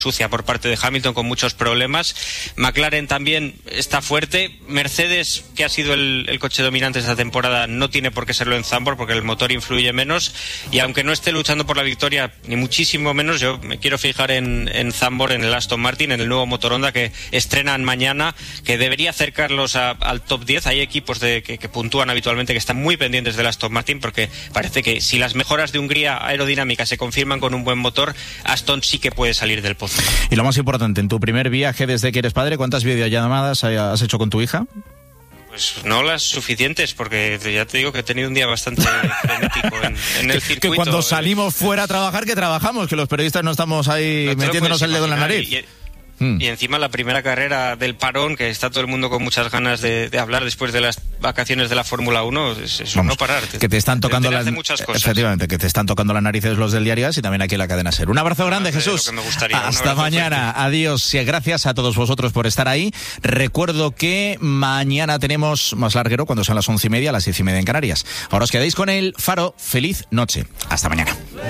sucia por parte de Hamilton, con muchos problemas. McLaren también está fuerte. Mercedes, que ha sido el coche dominante esta temporada, no tiene por qué serlo en Zandvoort porque el motor influye menos, y aunque no esté luchando por la victoria ni muchísimo menos, yo me quiero fijar en Zandvoort, en el Aston Martin, en el nuevo motor Honda que estrenan mañana, que debería acercarlos al top 10. Hay equipos que puntúan habitualmente que están muy pendientes del Aston Martin, porque parece que si las mejoras de Hungría aerodinámica se confirman con un buen motor, Aston sí que puede salir del pozo. Y lo más importante, en tu primer viaje desde que eres padre, ¿cuántas videollamadas has hecho con tu hija? Pues no las suficientes, porque ya te digo que he tenido un día bastante frenético en el circuito. Que cuando salimos fuera a trabajar, que trabajamos, que los periodistas no estamos ahí metiéndonos el dedo en la nariz. Y encima la primera carrera del parón, que está todo el mundo con muchas ganas de hablar después de las vacaciones de la Fórmula 1, es no parar. Que te están tocando muchas cosas. Efectivamente, que te están tocando las narices los del Diario As y también aquí en la cadena SER. Un abrazo grande, Jesús. Lo que me gustaría. Hasta mañana. Fuerte. Adiós. Y gracias a todos vosotros por estar ahí. Recuerdo que mañana tenemos más larguero cuando son las 11:30, las 10:30 en Canarias. Ahora os quedáis con el Faro. Feliz noche. Hasta mañana.